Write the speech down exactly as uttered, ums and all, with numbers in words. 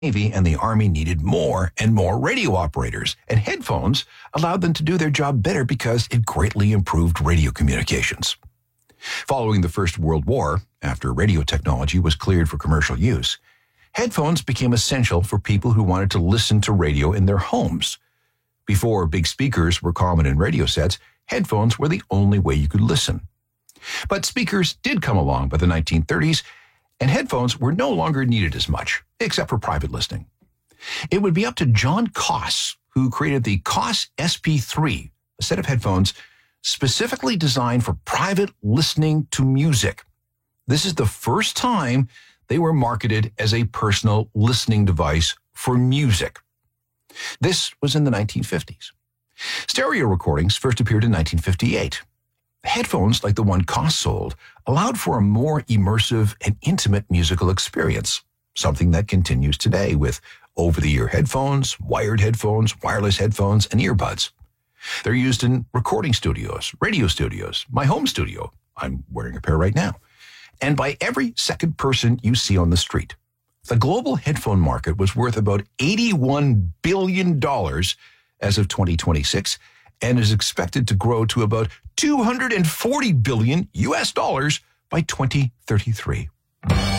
Navy and the Army needed more and more radio operators, and headphones allowed them to do their job better because it greatly improved radio communications. Following the First World War, after radio technology was cleared for commercial use, headphones became essential for people who wanted to listen to radio in their homes. Before big speakers were common in radio sets, headphones were the only way you could listen. But speakers did come along by the nineteen thirties, and headphones were no longer needed as much, except for private listening. It would be up to John Koss, who created the Koss S P three, a set of headphones specifically designed for private listening to music. This is the first time they were marketed as a personal listening device for music. This was in the nineteen fifties. Stereo recordings first appeared in nineteen fifty-eight. Headphones like the one Koss sold allowed for a more immersive and intimate musical experience, something that continues today with over-the-ear headphones, wired headphones, wireless headphones, and earbuds. They're used in recording studios, radio studios, my home studio. I'm wearing a pair right now. And by every second person you see on the street. The global headphone market was worth about eighty-one billion dollars as of twenty twenty-six and is expected to grow to about two hundred forty billion U S dollars by twenty thirty-three.